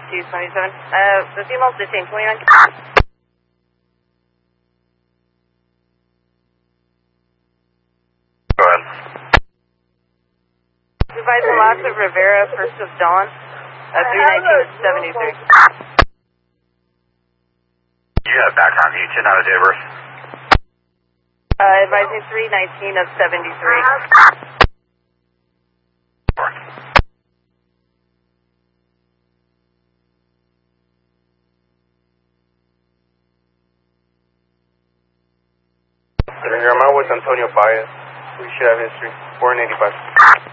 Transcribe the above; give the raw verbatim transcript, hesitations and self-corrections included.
two seventy-seven. Uh, the female's detained, twenty-nine. Go ahead. Supervisor Lots of Rivera, first of Dawn, uh, three nineteen of seventy-three. You have background Houston, out of Davers. Uh, advising three nineteen of seventy-three. I'm out with Antonio Baez. We should have history. four eighty-five.